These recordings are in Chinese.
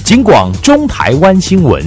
警广中台湾新闻。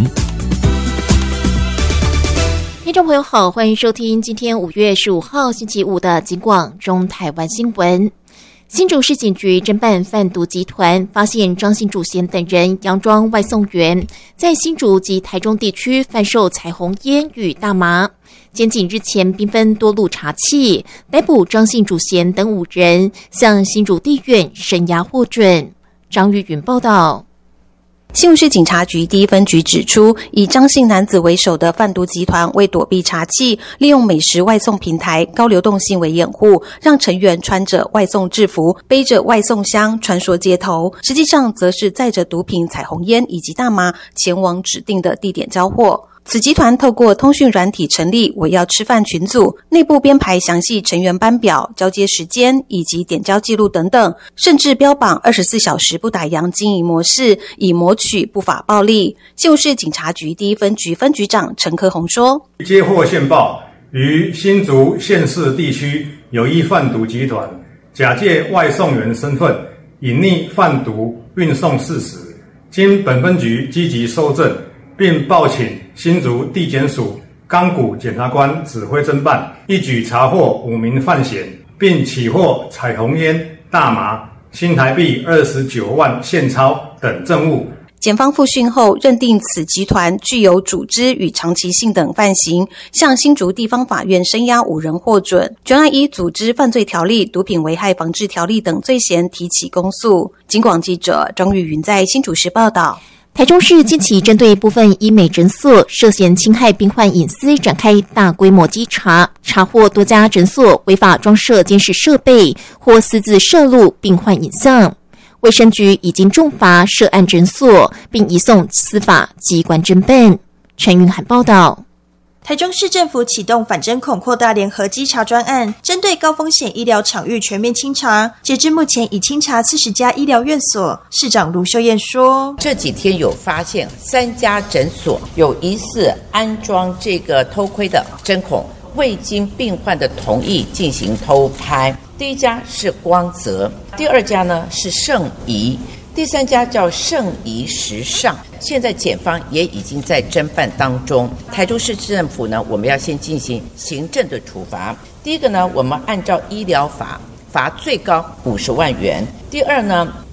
听众朋友好，欢迎收听今天5月15号星期五的警广中台湾新闻。新竹市警局侦办贩毒集团，发现张姓主嫌等人佯装外送员，在新竹及台中地区贩售彩虹烟与大麻。检警日前兵分多路查缉，逮捕张姓主嫌等5人，向新竹地院声押获准。张玉云报道。 新竹市警察局第一分局指出，以张姓男子为首的贩毒集团为躲避查缉，利用美食外送平台高流动性为掩护，让成员穿着外送制服，背着外送箱穿梭街头，实际上则是载着毒品、彩虹烟以及大麻前往指定的地点交货。此集团透过通讯软体成立我要吃饭群组，内部编排详细成员班表、交接时间以及点交记录等等，甚至标榜24小时不打烊经营模式，以谋取不法暴利。新竹市警察局第一分局分局长陈科宏说， 接获线报，于新竹县市地区有一贩毒集团假借外送员身份隐匿贩毒运送事实，经本分局积极搜证，并报请新竹地检署冈谷检察官指挥侦办，一举查获5名犯嫌，并起获彩虹烟、大麻、新台币29万现钞等证物。 检方复讯后认定此集团具有组织与长期性等犯行，向新竹地方法院声押5人获准，全案依组织犯罪条例、毒品危害防治条例等罪嫌提起公诉。警广记者张玉云在新竹市报道。 台中市近期针对部分医美诊所涉嫌侵害病患隐私展开大规模稽查，查获多家诊所违法装设监视设备或私自摄录病患影像。卫生局已经重罚涉案诊所，并移送司法机关侦办。陈云涵报道。 台中市政府启动反针孔扩大联合稽查专案，针对高风险医疗场域全面清查。截至目前，已清查40家医疗院所。市长卢秀燕说：“ 这几天有发现3家诊所有疑似安装这个偷窥的针孔，未经病患的同意进行偷拍。第一家是光泽，第2家呢是圣仪。”第3家叫圣仪时尚，现在检方也已经在侦办当中。台中市政府呢，我们要先进行行政的处罚。第一个呢，我们按照医疗法罚最高50万元。第2呢，